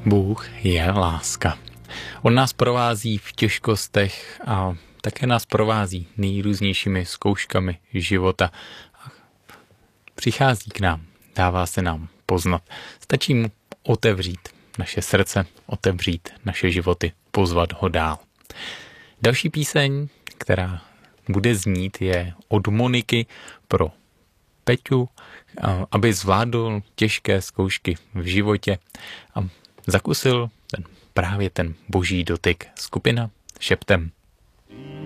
Bůh je láska. On nás provází v těžkostech a také nás provází nejrůznějšími zkouškami života. Přichází k nám, dává se nám poznat. Stačí mu otevřít naše srdce, otevřít naše životy, pozvat ho dál. Další píseň, která bude znít, je od Moniky pro Peťu, aby zvládl těžké zkoušky v životě a zakusil právě ten boží dotyk. Skupina Šeptem.